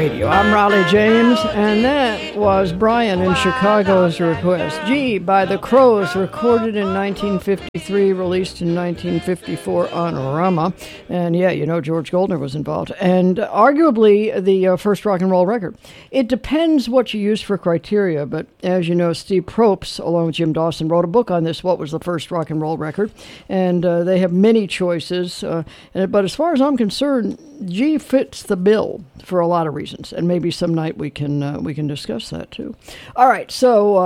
Radio. I'm Raleigh James, and that was Brian in Chicago's request. G by the Crows, recorded in 1953, released in 1954 on Rama. And yeah, you know, George Goldner was involved. And arguably the first rock and roll record. It depends what you use for criteria, but as you know, Steve Probst, along with Jim Dawson, wrote a book on this, What Was the First Rock and Roll Record? And they have many choices. But as far as I'm concerned, G fits the bill for a lot of reasons, and maybe some night we can discuss that too. All right, so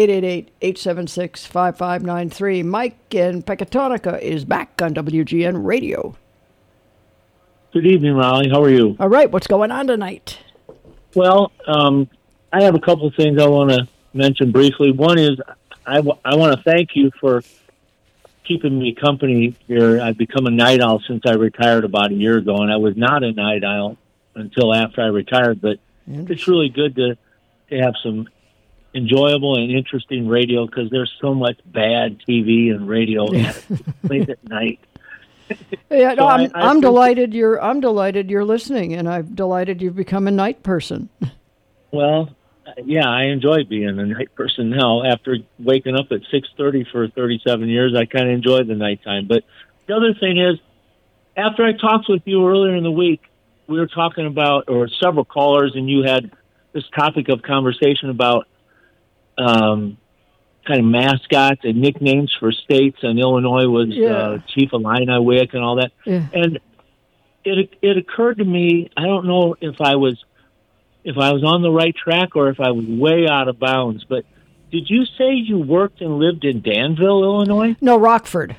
888-876-5593. Mike in Pecatonica is back on WGN Radio. Good evening, Raleigh. How are you? All right, what's going on tonight? Well, I have a couple of things I want to mention briefly. One is I want to thank you for keeping me company here. I've become a night owl since I retired about a year ago, and I was not a night owl until after I retired, but it's really good to have some enjoyable and interesting radio because there's so much bad TV and radio late at night. Yeah, no, so I'm delighted you're listening, and I'm delighted you've become a night person. Well, yeah, I enjoy being a night person now. After waking up at 6:30 for 37 years, I kind of enjoy the nighttime. But the other thing is, after I talked with you earlier in the week, we were talking about, or several callers, and you had this topic of conversation about kind of mascots and nicknames for states, and Illinois was Chief Illini Wick and all that. Yeah. And it occurred to me, I don't know if I was on the right track or if I was way out of bounds, but did you say you worked and lived in Danville, Illinois? No, Rockford.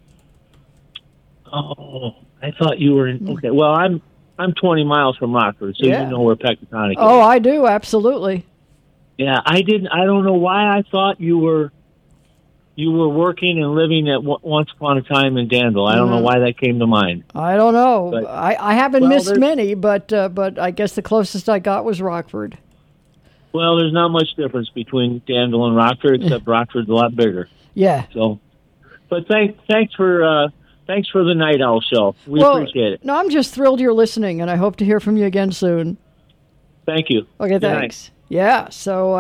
Oh, I thought you were in. Okay, well, I'm 20 miles from Rockford, so you know where Pecatonica is. Oh, I do, absolutely. Yeah, I don't know why I thought you were working and living at once upon a time in Danville. I don't know why that came to mind. I don't know. But, I haven't missed many, but I guess the closest I got was Rockford. Well, there's not much difference between Danville and Rockford, except Rockford's a lot bigger. Yeah. So, but thanks for the Night Owl Show. We appreciate it. No, I'm just thrilled you're listening, and I hope to hear from you again soon. Thank you. Okay, thanks. Yeah, so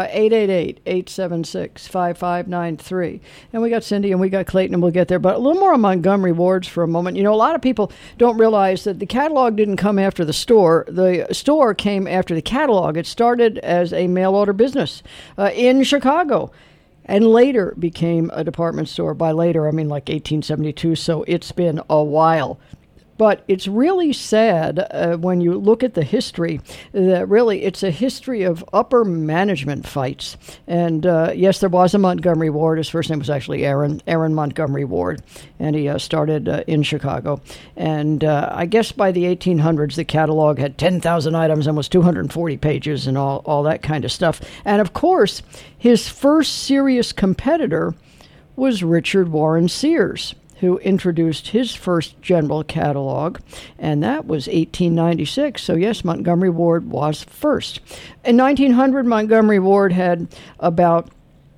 888-876-5593. And we got Cindy and we got Clayton, and we'll get there. But a little more on Montgomery Wards for a moment. You know, a lot of people don't realize that the catalog didn't come after the store. The store came after the catalog. It started as a mail-order business in Chicago and later became a department store. By later, I mean like 1872, so it's been a while. But it's really sad when you look at the history that really it's a history of upper management fights. And yes, there was a Montgomery Ward. His first name was actually Aaron Montgomery Ward. And he started in Chicago. And I guess by the 1800s, the catalog had 10,000 items and was 240 pages and all that kind of stuff. And of course, his first serious competitor was Richard Warren Sears, who introduced his first general catalog, and that was 1896. So yes, Montgomery Ward was first. In 1900, Montgomery Ward had about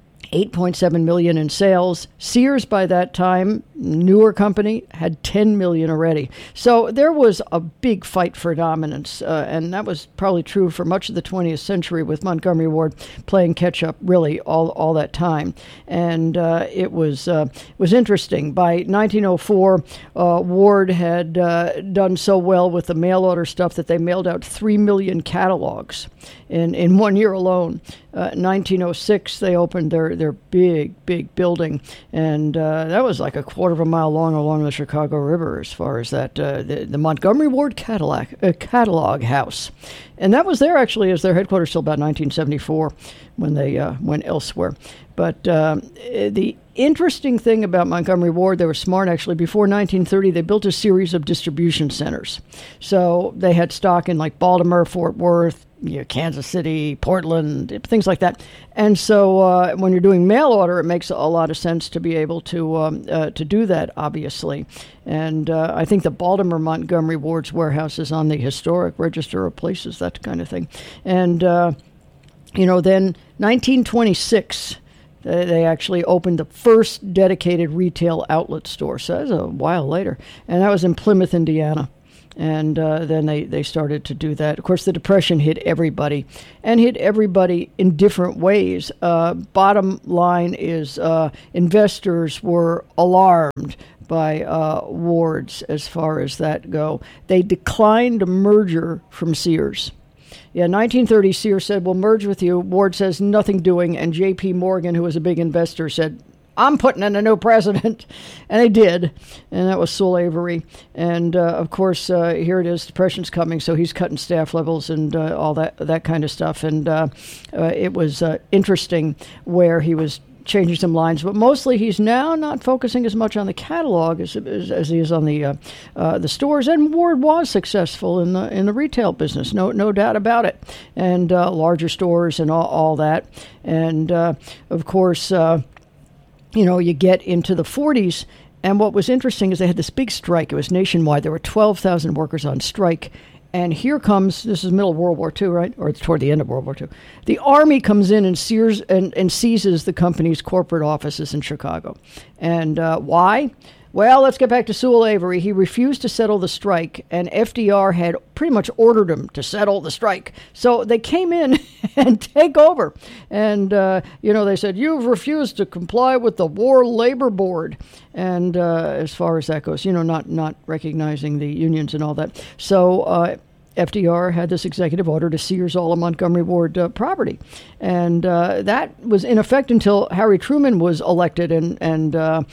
8.7 million in sales. Sears, by that time, newer company, had 10 million already. So there was a big fight for dominance, and that was probably true for much of the 20th century, with Montgomery Ward playing catch-up really all that time. And it was interesting. By 1904, Ward had done so well with the mail-order stuff that they mailed out 3 million catalogs in 1 year alone. 1906, they opened their big building, and that was like a quarter of a mile long along the Chicago River as far as that, the Montgomery Ward Catalog House. And that was there actually as their headquarters till about 1974 when they went elsewhere. But the interesting thing about Montgomery Ward, they were smart actually. Before 1930, they built a series of distribution centers. So they had stock in like Baltimore, Fort Worth, Kansas City, Portland, things like that. And so when you're doing mail order, it makes a lot of sense to be able to do that, obviously. And I think the Baltimore Montgomery Ward's warehouse is on the historic register of places, that kind of thing. And, then 1926, they actually opened the first dedicated retail outlet store. So that was a while later. And that was in Plymouth, Indiana. And then they started to do that. Of course, the Depression hit everybody, and hit everybody in different ways. Bottom line is investors were alarmed by Ward's as far as that go. They declined a merger from Sears. Yeah, 1930, Sears said, we'll merge with you. Ward says, nothing doing. And J.P. Morgan, who was a big investor, said, I'm putting in a new president. And they did. And that was Sewell Avery. And, of course, here it is. Depression's coming. So he's cutting staff levels and all that kind of stuff. And it was interesting where he was changing some lines, but mostly he's now not focusing as much on the catalog as he is on the stores. And Ward was successful in the retail business, no doubt about it, and larger stores and all that. And of course, you get into the 40s, and what was interesting is they had this big strike. It was nationwide. There were 12,000 workers on strike. And here comes, this is middle of World War II, right? Or it's toward the end of World War II. The Army comes in and seizes the company's corporate offices in Chicago. And why? Well, let's get back to Sewell Avery. He refused to settle the strike, and FDR had pretty much ordered him to settle the strike. So they came in and take over. And, they said, you've refused to comply with the War Labor Board. And as far as that goes, not recognizing the unions and all that. So FDR had this executive order to seize all of Montgomery Ward property. And that was in effect until Harry Truman was elected. And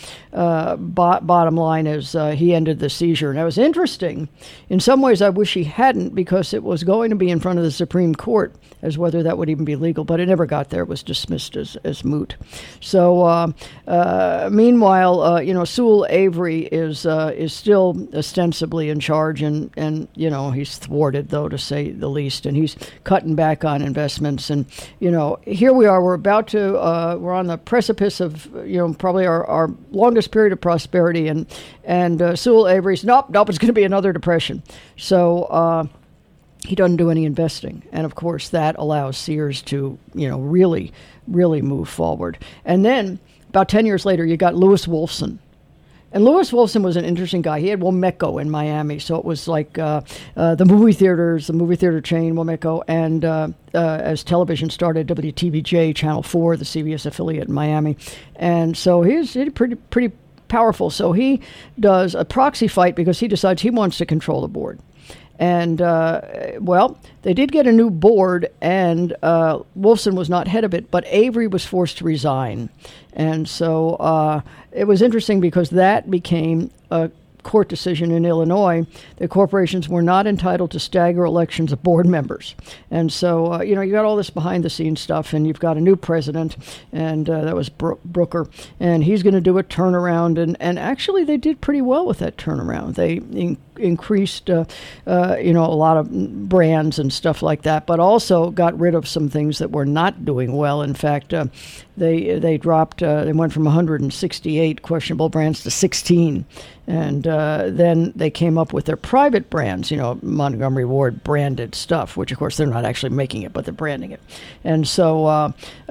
bottom line is he ended the seizure. And that was interesting. In some ways, I wish he hadn't, because it was going to be in front of the Supreme Court as whether that would even be legal. But it never got there. It was dismissed as moot. So meanwhile, Sewell Avery is still ostensibly in charge. And he's thwarted, though, to say the least, and he's cutting back on investments. And here we are, we're on the precipice of probably our longest period of prosperity, and Sewell Avery's nope, it's going to be another depression. So he doesn't do any investing, and of course that allows Sears to really move forward. And then about 10 years later, you got Lewis Wolfson. And Lewis Wolfson was an interesting guy. He had Womeco in Miami, so it was like the movie theater chain, Womeco, and as television started, WTVJ, Channel 4, the CBS affiliate in Miami. And so he's pretty powerful. So he does a proxy fight because he decides he wants to control the board. And, they did get a new board, and Wolfson was not head of it, but Avery was forced to resign. And so it was interesting because that became a court decision in Illinois that corporations were not entitled to stagger elections of board members. And so, you got all this behind-the-scenes stuff, and you've got a new president, and that was Brooker, and he's going to do a turnaround. And actually, they did pretty well with that turnaround. They increased, a lot of brands and stuff like that, but also got rid of some things that were not doing well. In fact, they dropped, they went from 168 questionable brands to 16. And then they came up with their private brands, Montgomery Ward branded stuff, which of course they're not actually making it, but they're branding it. And so,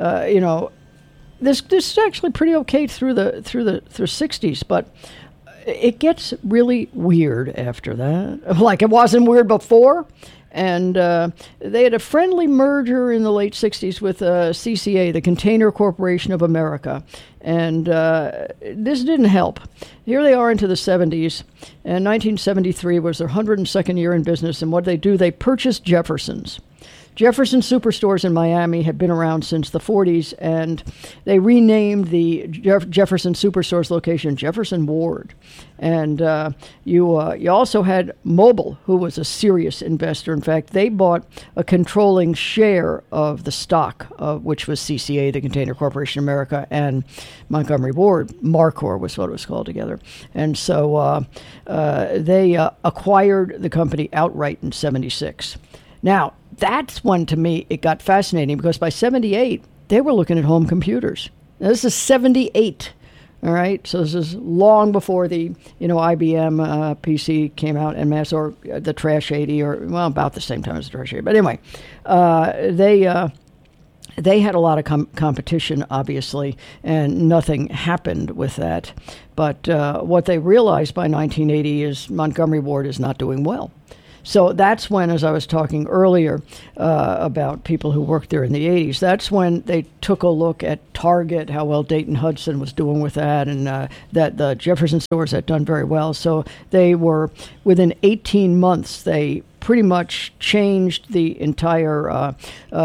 this is actually pretty okay through the 60s, but it gets really weird after that. Like it wasn't weird before. And they had a friendly merger in the late 60s with CCA, the Container Corporation of America. And this didn't help. Here they are into the 70s. And 1973 was their 102nd year in business. And what did they do? They purchased Jefferson's. Jefferson Superstores in Miami had been around since the 40s, and they renamed the Jefferson Superstores location Jefferson Ward. And you also had Mobil, who was a serious investor. In fact, they bought a controlling share of the stock, which was CCA, the Container Corporation of America, and Montgomery Ward. Marcor was what it was called together. And so they acquired the company outright in 76. Now, that's when, to me, it got fascinating, because by 78, they were looking at home computers. Now, this is 78, all right? So this is long before the, IBM PC came out en masse, or the Trash 80, or, well, about the same time as the Trash 80. But anyway, they had a lot of competition, obviously, and nothing happened with that. But what they realized by 1980 is Montgomery Ward is not doing well. So that's when, as I was talking earlier about people who worked there in the 80s, that's when they took a look at Target, how well Dayton Hudson was doing with that, and that the Jefferson stores had done very well. So they were, within 18 months, they pretty much changed the entire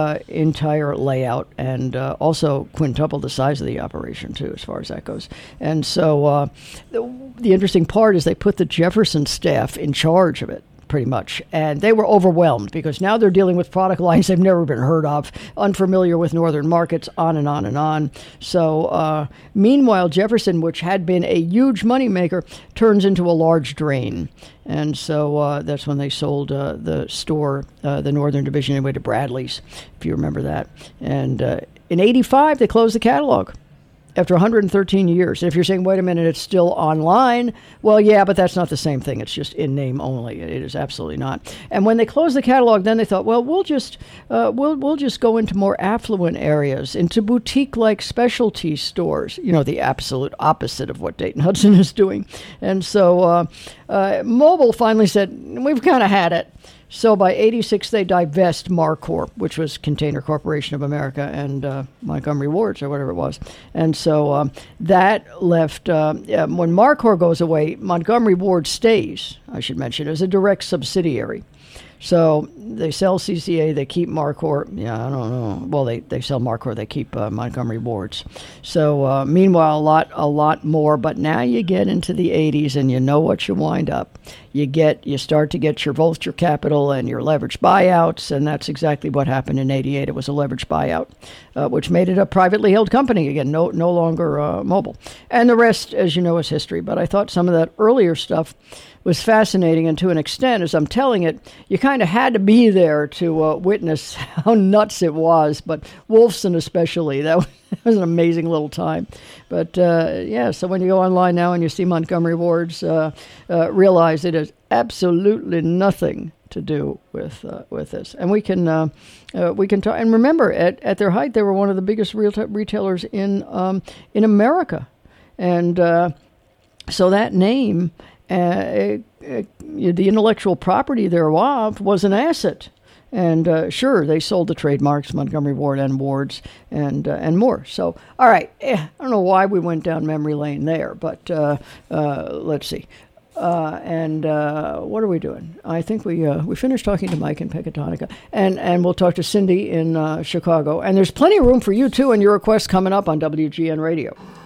layout, and also quintupled the size of the operation too, as far as that goes. And so the interesting part is they put the Jefferson staff in charge of it, pretty much. And they were overwhelmed because now they're dealing with product lines they've never been heard of, unfamiliar with northern markets, on and on and on. So meanwhile, Jefferson, which had been a huge moneymaker, turns into a large drain. And so that's when they sold the store, the northern division, anyway, to Bradley's, if you remember that. And in 85, they closed the catalog after 113 years. And if you're saying, wait a minute, it's still online, well, yeah, but that's not the same thing. It's just in name only. It is absolutely not. And when they closed the catalog, then they thought, well, we'll just go into more affluent areas, into boutique-like specialty stores. You know, the absolute opposite of what Dayton Hudson is doing. And so Mobil finally said, we've kind of had it. So by 86, they divest Marcorp, which was Container Corporation of America, and Montgomery Wards, or whatever it was. And so that left, when Marcorp goes away, Montgomery Ward stays, I should mention, as a direct subsidiary. So they sell CCA, they keep Marcorp. Yeah, I don't know. Well, they sell Marcorp, they keep Montgomery Wards. So meanwhile, a lot more. But now you get into the 80s, and you know what you wind up. You start to get your vulture capital and your leveraged buyouts, and that's exactly what happened in 88. It was a leveraged buyout, which made it a privately held company again, no longer Mobil. And the rest, as you know, is history. But I thought some of that earlier stuff was fascinating, and to an extent, as I'm telling it, you kind of had to be there to witness how nuts it was. But Wolfson especially, that was an amazing little time. But so when you go online now and you see Montgomery Wards, realize it has absolutely nothing to do with this. And we can talk. And remember, at their height, they were one of the biggest retailers in America, and so that name. The intellectual property thereof was an asset. And sure, they sold the trademarks, Montgomery Ward and Wards, and more. So, all right, I don't know why we went down memory lane there, but let's see. What are we doing? I think we finished talking to Mike in Pecatonica, and we'll talk to Cindy in Chicago. And there's plenty of room for you, too, and your requests coming up on WGN Radio.